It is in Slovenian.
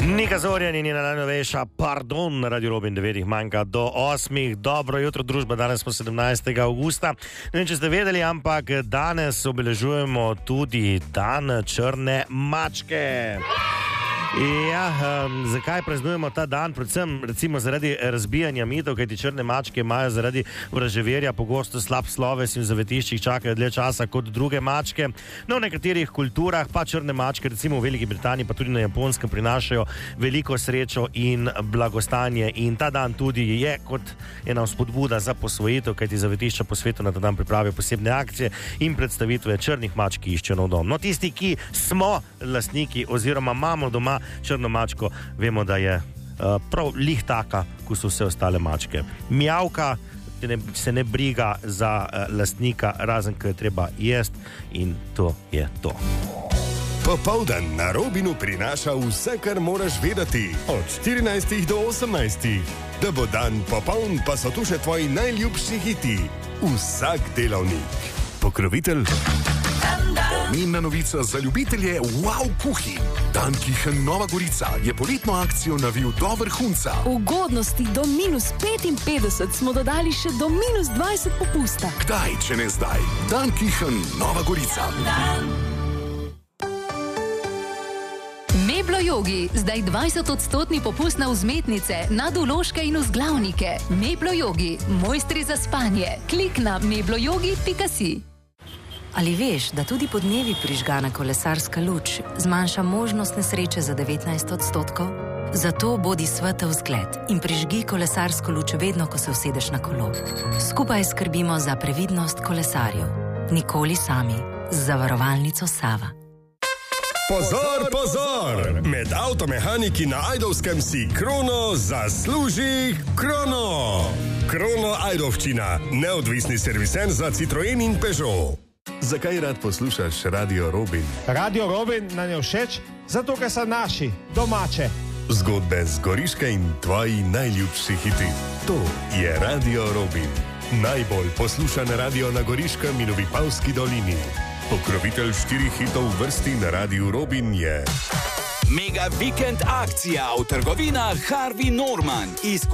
Nika Zorjan in njena najnovejša Pardon na Radio Robin 9 manjka do 8. Dobro jutro družba, danes smo 17. augusta. Ne vem, če ste vedeli, ampak danes obeležujemo tudi dan črne mačke. Ja, zakaj praznujemo ta dan? Predvsem recimo zaradi razbijanja mitov, kajti črne mačke imajo zaradi vraževerja pogosto slab sloves in v zavetiščih čakajo dlje časa kot druge mačke. No, v nekaterih kulturah pa črne mačke, recimo v Veliki Britaniji pa tudi na Japonskem, prinašajo veliko srečo in blagostanje. In ta dan tudi je kot ena spodbuda za posvojitev, kajti zavetišča po svetu na ta dan pripravijo posebne akcije in predstavitve črnih mačk, ki iščejo nov dom. No, tisti, ki smo lastniki oziroma imamo doma črno mačko, vemo, da je prav lih taka, ko so vse ostale mačke. Mijavka, se ne briga za lastnika, razen ko je treba jesti, in to je to. Popoldan na Robinu prinaša vse, kar moraš vedeti. Od 14. do 18. Da bo dan popoln, pa so tu še tvoji najljubši hiti. Vsak delavnik. Pokrovitelj. Pomembna novica za ljubitelje Wow kuhinj. Dankichen Nova Gorica je poletno akcijo navil do vrhunca. Ugodnosti do -55 smo dodali še do -20 popusta. Kdaj, če ne zdaj? Dankichen Nova Gorica. Meblo Jogi, zdaj 20% popust na vzmetnice, nadvložke in vzglavnike. Meblo Jogi, mojstri za spanje. Klik na meblojogi.si. Ali veš, da tudi podnevi prižgana kolesarska luč zmanjša možnost nesreče za 19%? Zato bodi svetel zgled in prižgi kolesarsko luč vedno, ko se usedeš na kolo. Skupaj skrbimo za previdnost kolesarjev. Nikoli sami. Z zavarovalnico Sava. Pozor, pozor! Med avtomehaniki na Ajdovskem si Krono zasluži Krono! Krono Ajdovščina, neodvisni serviser za Citroen in Peugeot. Zakaj rad poslušaš Radio Robin? Radio Robin nam je všeč, zato ker so naši, domače. Zgodbe z Goriške in tvoji najljubši hiti. To je Radio Robin. Najbolj poslušan radio na Goriškem in v Vipavski dolini. Pokrovitelj 4 hitov v vrsti na Radiu Robin je... Mega vikend akcija v trgovinah Harvey Norman.